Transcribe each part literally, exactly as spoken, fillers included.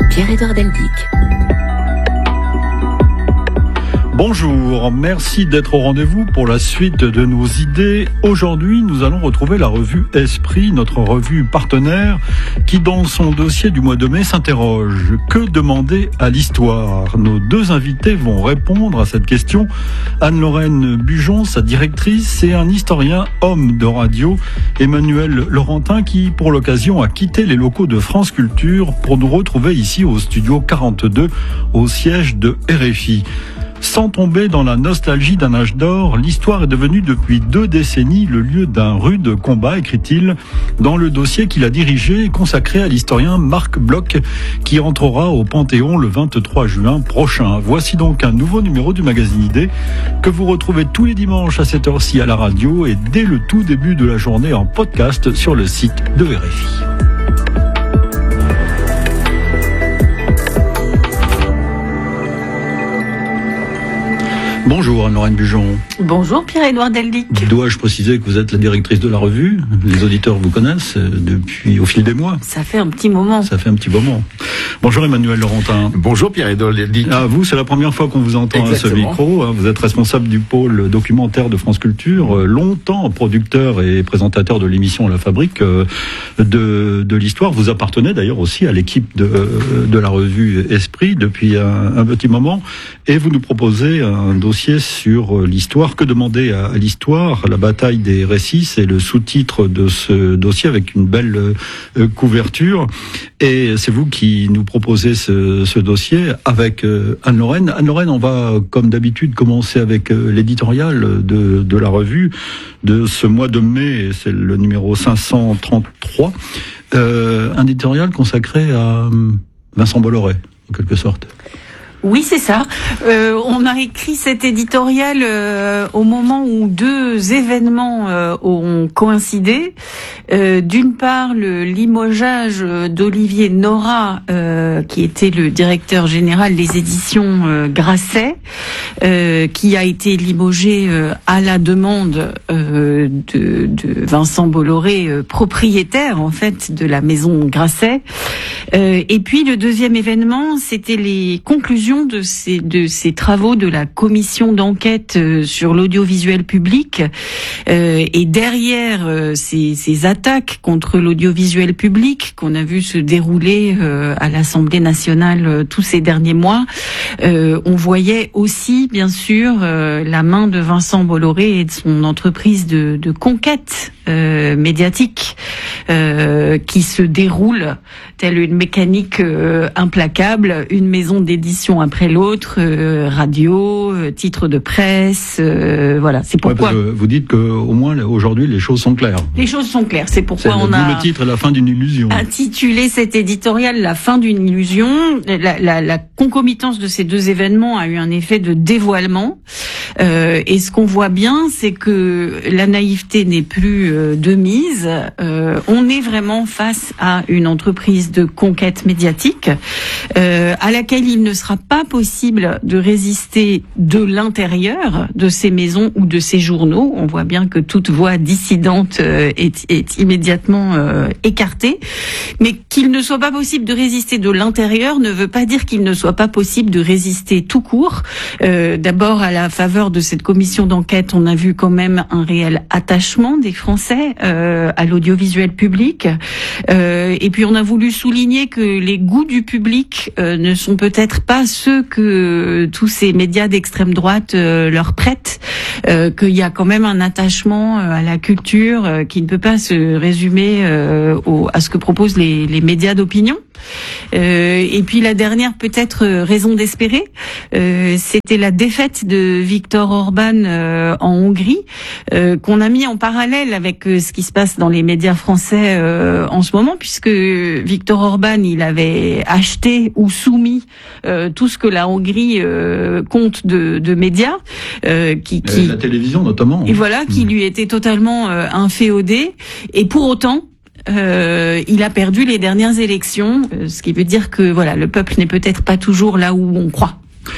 Pierre-Édouard Deldic. Bonjour, merci d'être au rendez-vous pour la suite de nos idées. Aujourd'hui, nous allons retrouver la revue Esprit, notre revue partenaire, qui dans son dossier du mois de mai s'interroge. Que demander à l'histoire ? Nos deux invités vont répondre à cette question. Anne-Lorraine Bujon, sa directrice, et un historien homme de radio, Emmanuel Laurentin, qui pour l'occasion a quitté les locaux de France Culture pour nous retrouver ici au studio quarante-deux, au siège de R F I. Sans tomber dans la nostalgie d'un âge d'or, l'histoire est devenue depuis deux décennies le lieu d'un rude combat, écrit-il, dans le dossier qu'il a dirigé et consacré à l'historien Marc Bloch, qui entrera au Panthéon le vingt-trois juin prochain. Voici donc un nouveau numéro du magazine Idées que vous retrouvez tous les dimanches à cette heure-ci à la radio et dès le tout début de la journée en podcast sur le site de R F I. Bonjour Anne-Lorraine Bujon. Bonjour Pierre-Édouard Deldic. Dois-je préciser que vous êtes la directrice de la revue ? Les auditeurs vous connaissent depuis au fil des mois. Ça fait un petit moment. Ça fait un petit moment. Bonjour Emmanuel Laurentin. Bonjour Pierre-Édouard Deldic. Ah, vous, c'est la première fois qu'on vous entend à ce micro. Vous êtes responsable du pôle documentaire de France Culture, longtemps producteur et présentateur de l'émission La Fabrique de, de l'histoire. Vous appartenez d'ailleurs aussi à l'équipe de, de la revue Esprit depuis un, un petit moment. Et vous nous proposez un dossier sur l'histoire. Que demander à l'histoire ? La bataille des récits, c'est le sous-titre de ce dossier avec une belle euh, couverture. Et c'est vous qui nous proposez ce, ce dossier avec euh, Anne-Lorraine. Anne-Lorraine, on va, comme d'habitude, commencer avec euh, l'éditorial de, de la revue de ce mois de mai. C'est le numéro cinq cent trente-trois. Euh, un éditorial consacré à Vincent Bolloré, en quelque sorte. Oui, c'est ça. Euh, on a écrit cet éditorial euh, au moment où deux événements euh, ont coïncidé. Euh, d'une part, le limogeage d'Olivier Nora, euh, qui était le directeur général des éditions euh, Grasset, euh, qui a été limogé euh, à la demande euh, de, de Vincent Bolloré, euh, propriétaire en fait de la maison Grasset. Euh, et puis le deuxième événement, c'était les conclusions de ces, de ces travaux de la commission d'enquête euh, sur l'audiovisuel public. Euh, et derrière euh, ces, ces attaques contre l'audiovisuel public qu'on a vu se dérouler euh, à l'Assemblée nationale euh, tous ces derniers mois, euh, on voyait aussi, bien sûr, euh, la main de Vincent Bolloré et de son entreprise de, de conquête euh, médiatique euh, qui se déroule telle une mécanique euh, implacable, une maison d'édition après l'autre, euh, radio, euh, titre de presse, euh, voilà. C'est pourquoi ouais, vous dites que au moins aujourd'hui les choses sont claires. Les choses sont claires. C'est pourquoi c'est on le, a le titre, la fin d'une illusion. Intitulé cet éditorial "La fin d'une illusion". La, la, la concomitance de ces deux événements a eu un effet de dévoilement. Euh, et ce qu'on voit bien, c'est que la naïveté n'est plus euh, de mise. Euh, on est vraiment face à une entreprise de conquête médiatique euh, à laquelle il ne sera pas possible de résister de l'intérieur de ces maisons ou de ces journaux. On voit bien que toute voix dissidente euh, est, est immédiatement euh, écartée. Mais qu'il ne soit pas possible de résister de l'intérieur ne veut pas dire qu'il ne soit pas possible de résister tout court. Euh, d'abord, à la faveur de cette commission d'enquête, on a vu quand même un réel attachement des Français euh, à l'audiovisuel public. Euh, et puis on a voulu souligner que les goûts du public euh, ne sont peut-être pas ceux que tous ces médias d'extrême droite euh, leur prêtent, euh, qu'il y a quand même un attachement euh, à la culture euh, qui ne peut pas se résumer euh, au, à ce que proposent les, les médias d'opinion. Euh, et puis la dernière peut-être euh, raison d'espérer, euh, c'était la défaite de Viktor Orban euh, en Hongrie, euh, qu'on a mis en parallèle avec euh, ce qui se passe dans les médias français euh, en ce moment, puisque Viktor Orban, il avait acheté ou soumis euh, tout ce que la Hongrie euh, compte de, de médias, euh, qui, qui la télévision notamment. Et voilà, qui lui était totalement euh, inféodé, et pour autant. Euh, il a perdu les dernières élections, euh, ce qui veut dire que voilà, le peuple n'est peut-être pas toujours là où on croit.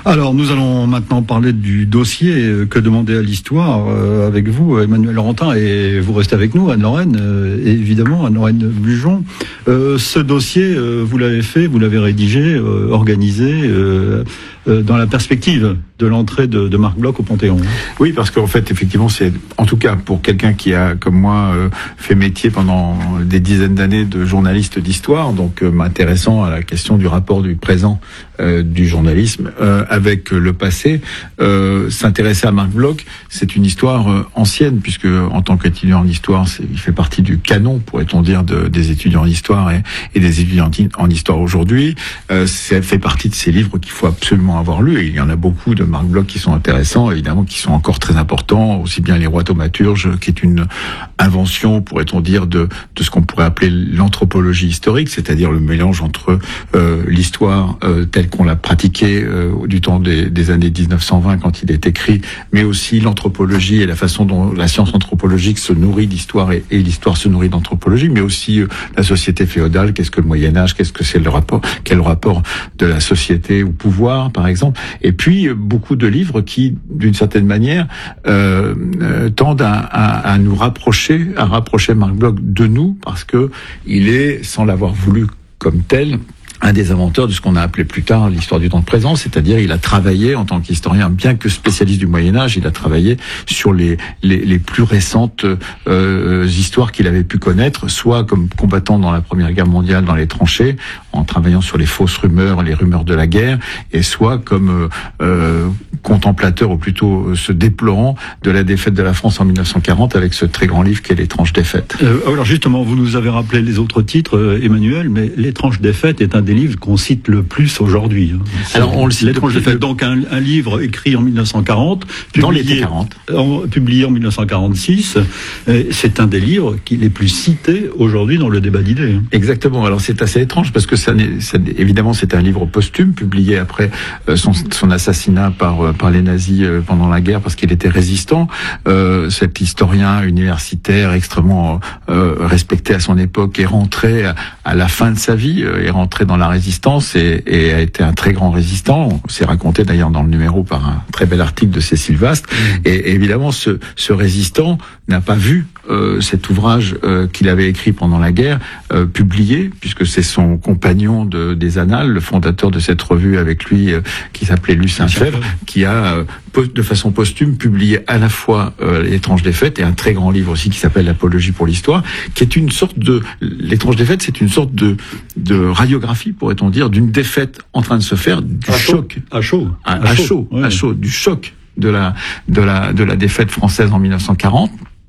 Alors, nous allons maintenant parler du dossier Que demander à l'histoire euh, avec vous, Emmanuel Laurentin, et vous restez avec nous, Anne-Lorraine, euh, et évidemment, Anne-Lorraine Bujon. Euh, ce dossier, euh, vous l'avez fait, vous l'avez rédigé, euh, organisé, euh, euh, dans la perspective de l'entrée de, de Marc Bloch au Panthéon. Oui, parce qu'en fait, effectivement, c'est, en tout cas, pour quelqu'un qui a, comme moi, euh, fait métier pendant des dizaines d'années de journaliste d'histoire, donc euh, m'intéressant à la question du rapport du présent euh, du journalisme euh, avec le passé, euh, s'intéresser à Marc Bloch, c'est une histoire euh, ancienne, puisque en tant qu'étudiant en histoire, c'est, il fait partie du canon, pourrait-on dire, de, des étudiants en histoire et, et des étudiants en histoire aujourd'hui. Euh, ça fait partie de ces livres qu'il faut absolument avoir lus, et il y en a beaucoup de Marc Bloch qui sont intéressants, évidemment, qui sont encore très importants, aussi bien les rois thaumaturges, qui est une invention, pourrait-on dire, de, de ce qu'on pourrait appeler l'anthropologie historique, c'est-à-dire le mélange entre euh, l'histoire euh, telle qu'on l'a pratiquée euh, du temps des, des années dix-neuf cent vingt quand il est écrit, mais aussi l'anthropologie et la façon dont la science anthropologique se nourrit d'histoire et, et l'histoire se nourrit d'anthropologie, mais aussi euh, la société féodale, qu'est-ce que le Moyen-Âge, qu'est-ce que c'est le rapport, quel rapport de la société au pouvoir, par exemple, et puis euh, beaucoup de livres qui, d'une certaine manière, euh, euh, tendent à, à, à nous rapprocher, à rapprocher Marc Bloch de nous, parce que il est, sans l'avoir voulu comme tel, un des inventeurs de ce qu'on a appelé plus tard l'histoire du temps présent, c'est-à-dire il a travaillé en tant qu'historien, bien que spécialiste du Moyen-Âge, il a travaillé sur les les, les plus récentes euh, histoires qu'il avait pu connaître, soit comme combattant dans la Première Guerre mondiale dans les tranchées, en travaillant sur les fausses rumeurs, les rumeurs de la guerre, et soit comme euh, contemplateur, ou plutôt se déplorant de la défaite de la France en mille neuf cent quarante avec ce très grand livre qu'est L'étrange défaite. Euh, alors justement, vous nous avez rappelé les autres titres, euh, Emmanuel, mais L'étrange défaite est un des livres qu'on cite le plus aujourd'hui. Alors on le cite. L'étrange défaite, donc un, un livre écrit en mille neuf cent quarante, dans l'été quarante, en, publié en mille neuf cent quarante-six. Euh, c'est un des livres qui est les plus cités aujourd'hui dans le débat d'idées. Exactement. Alors c'est assez étrange parce que ça, ça évidemment c'est un livre posthume publié après euh, son, son assassinat par par les nazis euh, pendant la guerre parce qu'il était résistant. Euh, cet historien universitaire extrêmement euh, respecté à son époque est rentré à, à la fin de sa vie, euh, est rentré dans la résistance et, et a été un très grand résistant. C'est raconté d'ailleurs dans le numéro par un très bel article de Cécile Vaste. Et, et évidemment, ce, ce résistant n'a pas vu euh, cet ouvrage euh, qu'il avait écrit pendant la guerre euh, publié, puisque c'est son compagnon de, des Annales, le fondateur de cette revue avec lui, euh, qui s'appelait Lucien Febvre, qui a euh, de façon posthume publié à la fois euh, L'étrange défaite et un très grand livre aussi qui s'appelle L'apologie pour l'histoire, qui est une sorte de... L'étrange défaite, c'est une sorte de, de radiographie, pourrait-on dire, d'une défaite en train de se faire, du à choc. À chaud. À, à, à chaud, chaud ouais. à chaud, du choc de la, de la, de la défaite française en mille neuf cent quarante,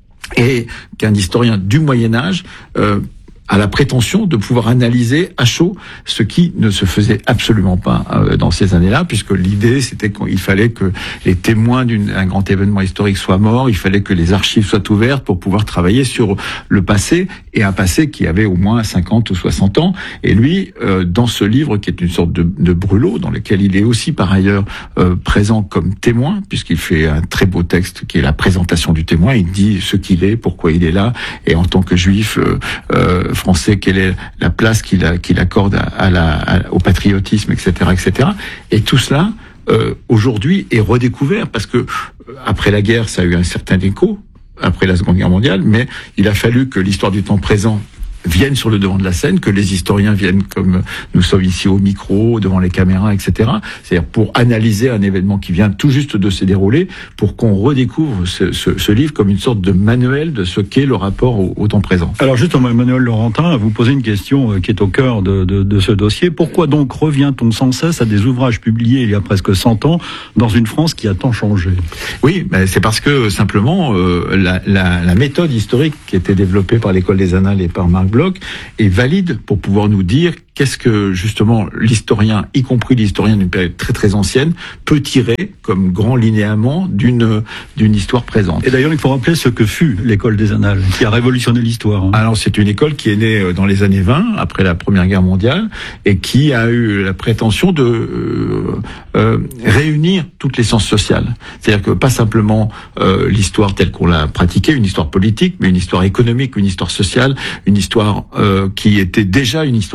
et qu'un historien du Moyen-Âge euh, a la prétention de pouvoir analyser à chaud, ce qui ne se faisait absolument pas euh, dans ces années-là, puisque l'idée c'était qu'il fallait que les témoins d'un grand événement historique soient morts, il fallait que les archives soient ouvertes pour pouvoir travailler sur le passé, et un passé qui avait au moins cinquante ou soixante ans. Et lui, euh, dans ce livre qui est une sorte de, de brûlot, dans lequel il est aussi par ailleurs euh, présent comme témoin, puisqu'il fait un très beau texte qui est la présentation du témoin, il dit ce qu'il est, pourquoi il est là, et en tant que juif euh, euh, français, quelle est la place qu'il qu'il accorde à, à la, à, au patriotisme, et cetera, et cetera. Et tout cela, euh, aujourd'hui, est redécouvert, parce que, après la guerre, ça a eu un certain écho, après la Seconde Guerre mondiale, mais il a fallu que l'histoire du temps présent viennent sur le devant de la scène, que les historiens viennent comme nous sommes ici au micro, devant les caméras, et cetera. C'est-à-dire pour analyser un événement qui vient tout juste de se dérouler, pour qu'on redécouvre ce, ce, ce livre comme une sorte de manuel de ce qu'est le rapport au, au temps présent. Alors justement, Emmanuel Laurentin, vous posez une question qui est au cœur de, de, de ce dossier. Pourquoi donc revient-on sans cesse à des ouvrages publiés il y a presque cent ans dans une France qui a tant changé? Oui, ben c'est parce que simplement euh, la, la, la méthode historique qui était développée par l'École des Annales et par Marc Bloch est valide pour pouvoir nous dire qu'est-ce que justement l'historien, y compris l'historien d'une période très très ancienne, peut tirer comme grand linéament d'une d'une histoire présente. Et d'ailleurs, il faut rappeler ce que fut l'École des Annales, qui a révolutionné l'histoire. Hein. Alors c'est une école qui est née dans les années vingt, après la Première Guerre mondiale, et qui a eu la prétention de euh, euh, réunir toutes les sciences sociales. C'est-à-dire que pas simplement euh, l'histoire telle qu'on l'a pratiquée, une histoire politique, mais une histoire économique, une histoire sociale, une histoire euh, qui était déjà une histoire environnementale,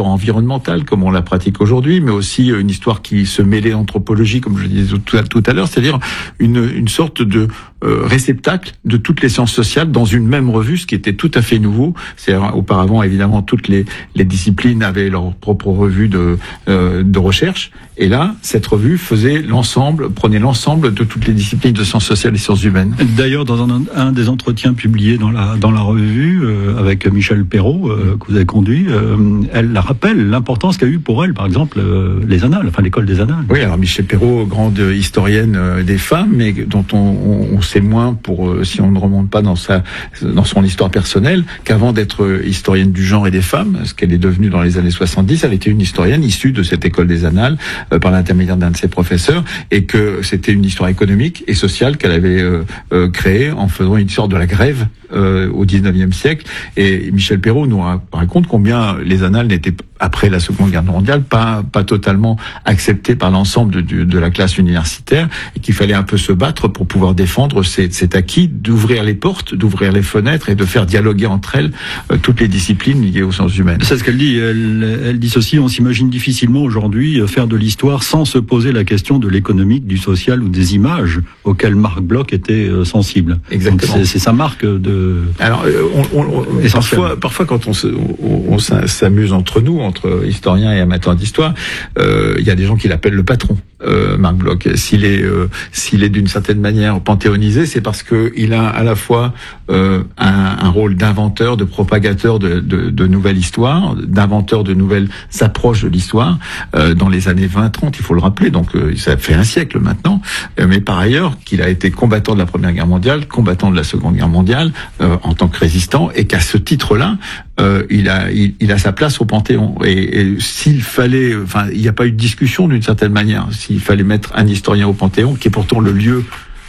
environnementale, comme on la pratique aujourd'hui, mais aussi une histoire qui se mêlait d'anthropologie, comme je le disais tout à, tout à l'heure, c'est-à-dire une, une sorte de euh, réceptacle de toutes les sciences sociales dans une même revue, ce qui était tout à fait nouveau. C'est-à-dire, auparavant, évidemment, toutes les, les disciplines avaient leur propre revue de, euh, de recherche, et là, cette revue faisait l'ensemble, prenait l'ensemble de toutes les disciplines de sciences sociales et sciences humaines. D'ailleurs, dans un, un des entretiens publiés dans la, dans la revue, euh, avec Michel Perrault, euh, que vous avez conduit, euh, elle la rappelle, l'importance qu'a eu pour elle, par exemple, euh, les annales, enfin l'école des annales. Oui, alors Michel Perrault, grande historienne euh, des femmes, mais dont on, on, on sait moins, pour euh, si on ne remonte pas dans sa dans son histoire personnelle, qu'avant d'être historienne du genre et des femmes, ce qu'elle est devenue dans les années soixante-dix, elle était une historienne issue de cette école des annales, euh, par l'intermédiaire d'un de ses professeurs, et que c'était une histoire économique et sociale qu'elle avait euh, euh, créée en faisant une sorte de la grève euh, au dix-neuvième siècle. Et Michel Perrault nous raconte combien les annales n'étaient, après la Seconde Guerre mondiale, pas pas totalement acceptées par l'ensemble de, de, de la classe universitaire, et qu'il fallait un peu se battre pour pouvoir défendre cet, cet acquis, d'ouvrir les portes, d'ouvrir les fenêtres et de faire dialoguer entre elles euh, toutes les disciplines liées aux sciences humaines. C'est ce qu'elle dit. Elle, elle dit ceci: on s'imagine difficilement aujourd'hui faire de l'histoire sans se poser la question de l'économique, du social ou des images auxquelles Marc Bloch était euh, sensible. Exactement. C'est, c'est sa marque de. Alors, on, on, on, parfois, parfois, quand on, se, on, on s'amuse entre nous, entre historiens et amateurs d'histoire, euh, il y a des gens qui l'appellent le patron, euh, Marc Bloch. S'il est, euh, s'il est d'une certaine manière panthéonisé, c'est parce que il a à la fois euh, un, un rôle d'inventeur, de propagateur de, de, de nouvelles histoires, d'inventeur de nouvelles approches de l'histoire euh, dans les années vingt trente, il faut le rappeler. Donc, euh, ça fait un siècle maintenant. Euh, mais par ailleurs, qu'il a été combattant de la Première Guerre mondiale, combattant de la Seconde Guerre mondiale, euh, en tant que résistant, et qu'à ce titre-là, euh, il a, il, il a sa place au Panthéon. Et, et s'il fallait, enfin, il n'y a pas eu de discussion d'une certaine manière. S'il fallait mettre un historien au Panthéon, qui est pourtant le lieu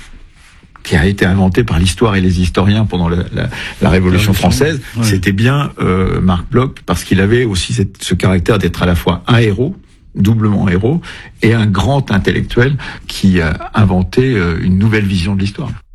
qui a été inventé par l'histoire et les historiens pendant la, la, la Révolution française, ouais. C'était bien euh, Marc Bloch, parce qu'il avait aussi cette, ce caractère d'être à la fois un héros, doublement héros, et un grand intellectuel qui a inventé euh, une nouvelle vision de l'histoire.